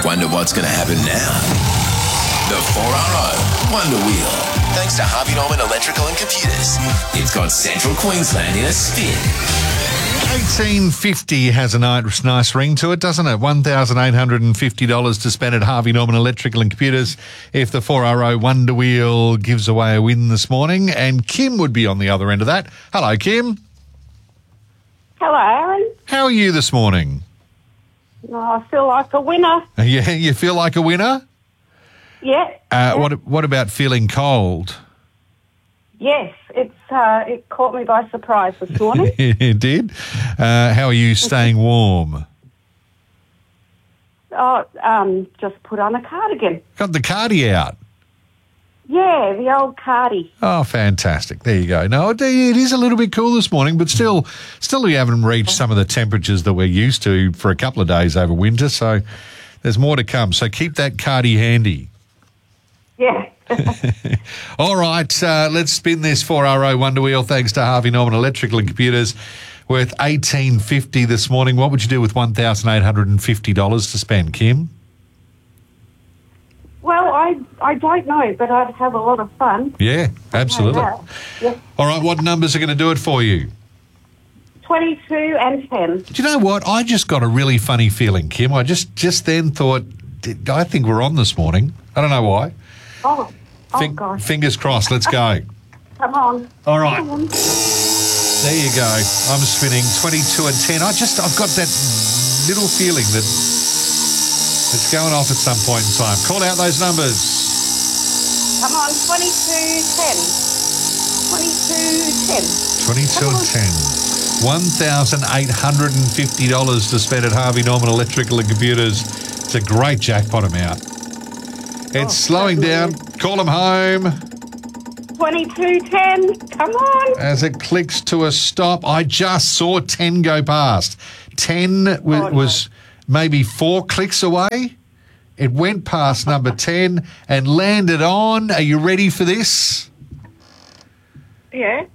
Wonder what's going to happen now? The 4RO Wonder Wheel. Thanks to Harvey Norman Electrical and Computers. It's got Central Queensland in a spin. 1850 has a nice ring to it, doesn't it? $1,850 to spend at Harvey Norman Electrical and Computers if the 4RO Wonder Wheel gives away a win this morning. And Kim would be on the other end of that. Hello, Kim. Hello, Aaron. How are you this morning? Oh, I feel like a winner. Yeah, you feel like a winner? Yeah. What about feeling cold? Yes, it caught me by surprise this morning. It did. How are you staying warm? Just put on a cardigan. Got the cardi out. Yeah, the old cardi. Oh, fantastic. There you go. No, it is a little bit cool this morning, but still we haven't reached some of the temperatures that we're used to for a couple of days over winter, so there's more to come. So keep that cardi handy. Yeah. All right, let's spin this 4RO Wonder Wheel thanks to Harvey Norman Electrical and Computers worth $1,850 this morning. What would you do with $1,850 to spend, Kim? Well, I don't know, but I'd have a lot of fun. Yeah, absolutely. Yeah. All right, what numbers are going to do it for you? 22 and 10. Do you know what? I just got a really funny feeling, Kim. I just then thought, I think we're on this morning. I don't know why. Oh gosh. Fingers crossed. Let's go. Come on. All right. Come on. There you go. I'm spinning 22 and 10. I've got that little feeling that it's going off at some point in time. Call out those numbers. Come on, 22, 10. 22, 10. 22 and 10. $1,850 to spend at Harvey Norman Electrical and Computers. It's a great jackpot amount. It's slowing down. Call them home. 22, 10. Come on. As it clicks to a stop, I just saw 10 go past. 10 was maybe 4 clicks away. It went past number 10 and landed on. Are you ready for this? Yeah.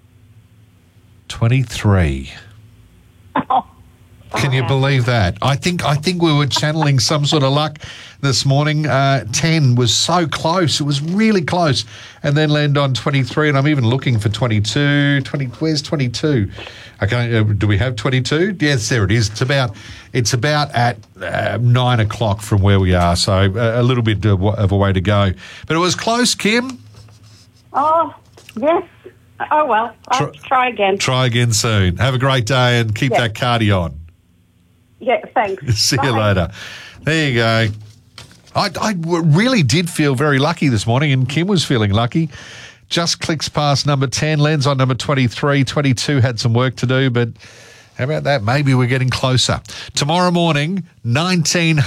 23. Oh. Can you believe that? I think we were channeling some sort of luck this morning. 10 was so close. It was really close. And then landed on 23, and I'm even looking for 22. Where's 22? Okay, do we have 22? Yes, there it is. It's about at 9 o'clock from where we are, so a little bit of a way to go. But it was close, Kim. Oh, yes. Oh, well, I'll try again. Try again soon. Have a great day and keep that cardi on. Yeah, thanks. See you later. There you go. I really did feel very lucky this morning, and Kim was feeling lucky. Just clicks past number 10, lands on number 23. 22 had some work to do, but how about that? Maybe we're getting closer. Tomorrow morning, $1,900,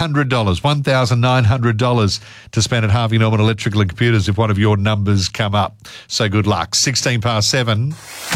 $1,900 to spend at Harvey Norman Electrical and Computers if one of your numbers come up. So good luck. 16 past 7.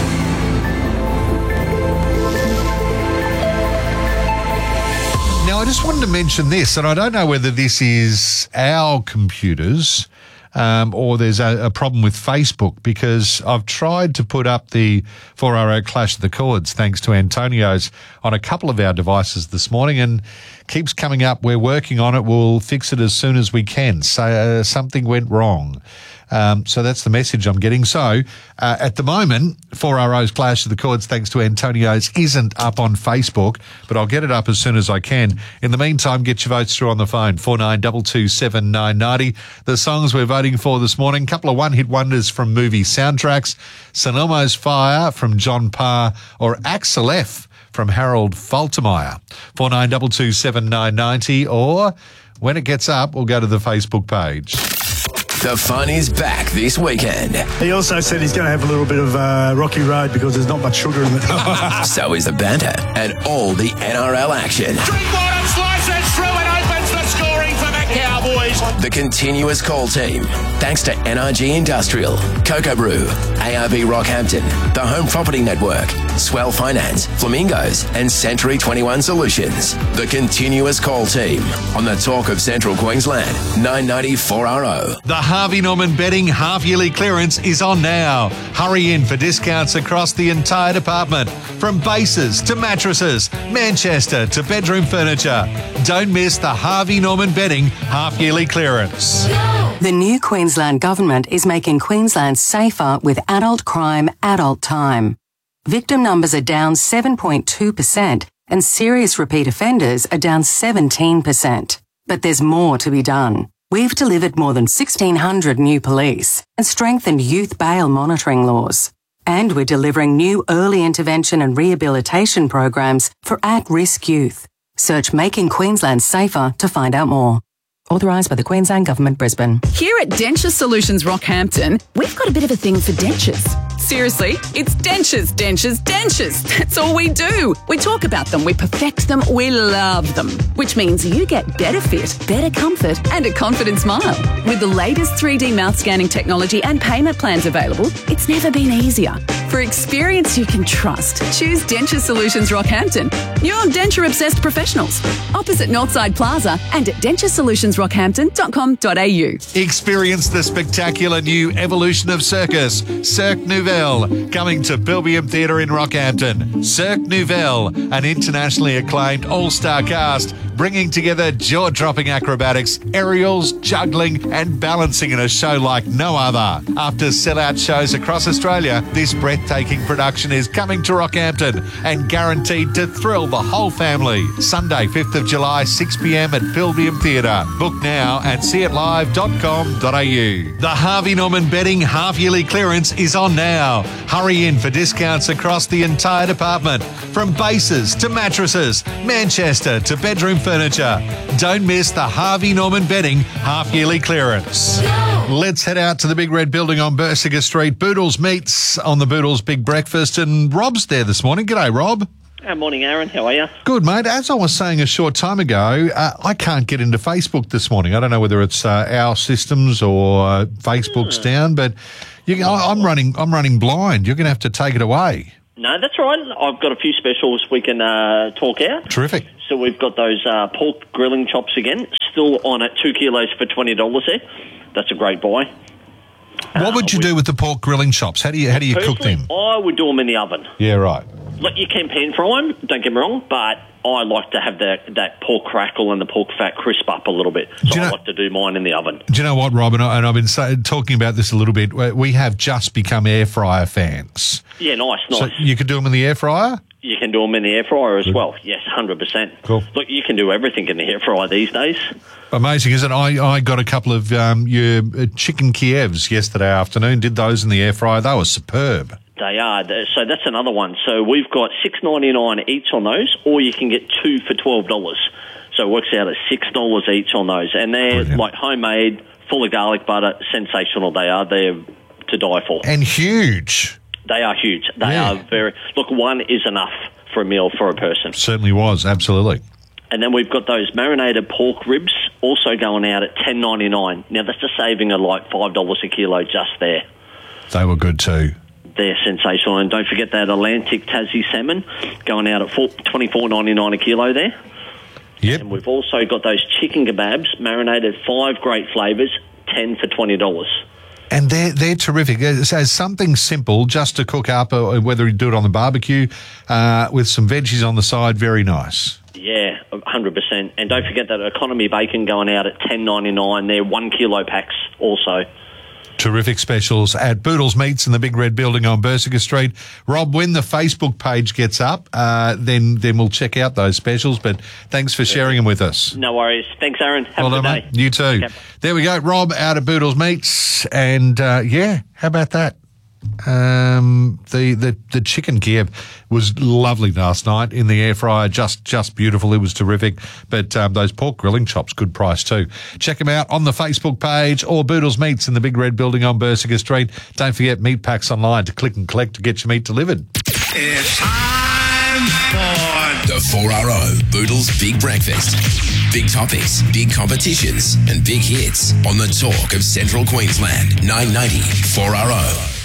Now, I just wanted to mention this, and I don't know whether this is our computers or there's a problem with Facebook, because I've tried to put up the 4RO Clash of the Chords, thanks to Antonio's, on a couple of our devices this morning, and keeps coming up. We're working on it. We'll fix it as soon as we can. So something went wrong. So that's the message I'm getting. So at the moment, 4RO's Clash of the Chords, thanks to Antonio's, isn't up on Facebook, but I'll get it up as soon as I can. In the meantime, get your votes through on the phone, 49227990. The songs we're voting for this morning, couple of one-hit wonders from movie soundtracks, St Elmo's Fire from John Parr, or Axel F from Harold Faltermeyer. 49227990, or when it gets up, we'll go to the Facebook page. The fun is back this weekend. He also said he's going to have a little bit of rocky road because there's not much sugar in it. So is the banter and all the NRL action. Drinkwater slices through and opens the scoring for the Cowboys. The continuous call team, thanks to NRG Industrial, Cocoa Brew, ARB Rockhampton, the Home Property Network, Swell Finance, Flamingos, and Century 21 Solutions. The continuous call team on the Talk of Central Queensland, 990 4RO. The Harvey Norman Bedding half-yearly clearance is on now. Hurry in for discounts across the entire department, from bases to mattresses, Manchester to bedroom furniture. Don't miss the Harvey Norman Bedding half-yearly clearance. The new Queensland Government is making Queensland safer with adult crime, adult time. Victim numbers are down 7.2% and serious repeat offenders are down 17%. But there's more to be done. We've delivered more than 1,600 new police and strengthened youth bail monitoring laws. And we're delivering new early intervention and rehabilitation programs for at-risk youth. Search Making Queensland Safer to find out more. Authorised by the Queensland Government, Brisbane. Here at Denture Solutions Rockhampton, we've got a bit of a thing for dentures. Seriously, it's dentures, dentures, dentures. That's all we do. We talk about them, we perfect them, we love them. Which means you get better fit, better comfort, and a confident smile. With the latest 3D mouth scanning technology and payment plans available, it's never been easier. For experience you can trust, choose Denture Solutions Rockhampton. You're denture-obsessed professionals. Opposite Northside Plaza and at denturesolutions.rockhampton.com.au. Experience the spectacular new evolution of circus, Cirque Nouvelle, coming to Pilbeam Theatre in Rockhampton. Cirque Nouvelle, an internationally acclaimed all-star cast, bringing together jaw-dropping acrobatics, aerials, juggling and balancing in a show like no other. After sellout shows across Australia, this breathtaking production is coming to Rockhampton and guaranteed to thrill the whole family. Sunday, 5th of July, 6 p.m. at Pilbeam Theatre. Book now at seeitlive.com.au. The Harvey Norman Bedding half-yearly clearance is on now. Hurry in for discounts across the entire department, from bases to mattresses, Manchester to bedroom furniture. Don't miss the Harvey Norman Bedding half-yearly clearance. Let's head out to the Big Red Building on Bursiger Street. Boodles Meats on the Boodles Big Breakfast, and Rob's there this morning. G'day, Rob. Morning, Aaron. How are you? Good, mate. As I was saying a short time ago, I can't get into Facebook this morning. I don't know whether it's our systems or Facebook's down, but I'm running blind. You're going to have to take it away. No, that's all right. I've got a few specials we can talk out. Terrific. So we've got those pork grilling chops again, still on at 2 kilos for $20 there. That's a great buy. What would you do with the pork grilling chops? How do you cook them? I would do them in the oven. Yeah, right. Like, you can pan fry them, don't get me wrong, but I like to have that pork crackle and the pork fat crisp up a little bit. So I like to do mine in the oven. Do you know what, Rob? And I've been talking about this a little bit. We have just become air fryer fans. Yeah, nice. So you could do them in the air fryer? You can do them in the air fryer as well. Yes, 100%. Cool. Look, you can do everything in the air fryer these days. Amazing, isn't it? I got a couple of your chicken Kievs yesterday afternoon, did those in the air fryer. They were superb. They are. So that's another one. So we've got $6.99 each on those, or you can get two for $12. So it works out at $6 each on those. And they're Brilliant. like homemade, full of garlic butter, sensational they are. They're to die for. And huge. They are huge. They are very... Look, one is enough for a meal for a person. Certainly was, absolutely. And then we've got those marinated pork ribs also going out at $10.99. Now, that's a saving of like $5 a kilo just there. They were good too. They're sensational. And don't forget that Atlantic Tassie salmon going out at $24.99 a kilo there. Yep. And we've also got those chicken kebabs, marinated, 5 great flavours, 10 for $20. And they're terrific. As something simple just to cook up, whether you do it on the barbecue, with some veggies on the side, very nice. Yeah, 100%. And don't forget that economy bacon going out at $10.99. They're 1 kilo packs also. Terrific specials at Boodles Meats in the Big Red Building on Bursiger Street. Rob, when the Facebook page gets up, then we'll check out those specials. But thanks for sharing them with us. No worries. Thanks, Aaron. Have a good day. Mate. You too. Okay. There we go. Rob out of Boodles Meats. And, how about that? The chicken Kiev was lovely last night in the air fryer, just beautiful. It was terrific. But those pork grilling chops, good price too. Check them out on the Facebook page or Boodles Meats in the Big Red Building on Bursiger Street. Don't forget meat packs online to click and collect to get your meat delivered. It's time for the 4RO Boodles Big Breakfast. Big topics, big competitions, and big hits on the Talk of Central Queensland. 990 4RO.